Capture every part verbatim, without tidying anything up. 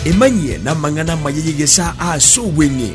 emanye na mangana mayegesa asubwenge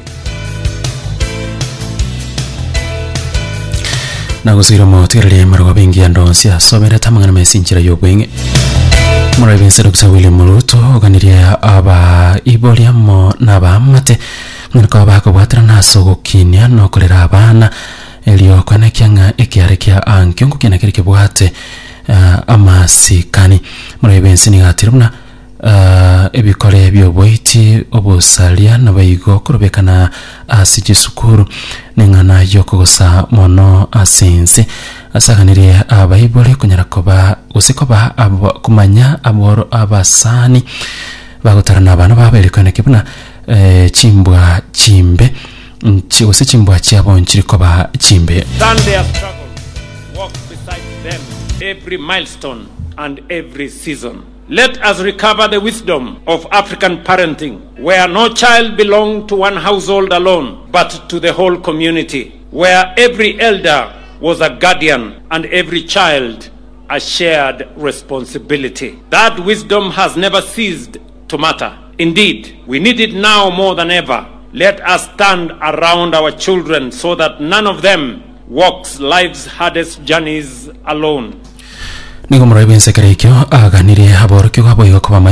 na gusira motirele marwa bengi ando sia sobera tamangana mesinchira yobwenge mura bense Doctor William Ruto oganiria aba iboliamo na bamate ngako bako bwatra naso gokinya no kolera abana elio kwana kyanga ekiarekia ankyongo kinakereke bwate uh, amasikani mura bense ni gatirumna Uh, ebikore byobwiti obusalia nabayigo kurubekana asijisukuru ningana yokogosa mono asinse asaganire abayibole kunyara koba usikoba kumanya aboro abasani bagotarana abana baberekana kibuna eh, chimbwa chimbe nchigose chimbwa cyabo nchirikoba chimbe stand their struggle, walk beside them every milestone and every season. Let us recover the wisdom of African parenting, where no child belonged to one household alone, but to the whole community, where every elder was a guardian and every child a shared responsibility. That wisdom has never ceased to matter. Indeed, we need it now more than ever. Let us stand around our children so that none of them walks life's hardest journeys alone. Nigo mura bense kerekyo aganire haboro kyo gabo